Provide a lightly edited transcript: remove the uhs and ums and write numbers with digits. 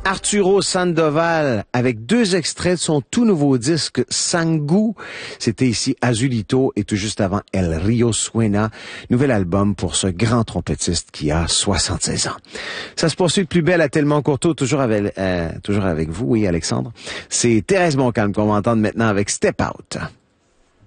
Arturo Sandoval avec 2 extraits de son tout nouveau disque Sangu. C'était ici Azulito et tout juste avant El Rio Suena, nouvel album pour ce grand trompettiste qui a 76 ans. Ça se poursuit de plus belle à Tellement Courteau, toujours avec vous, oui Alexandre. C'est Thérèse Montcalm qu'on va entendre maintenant avec Step Out.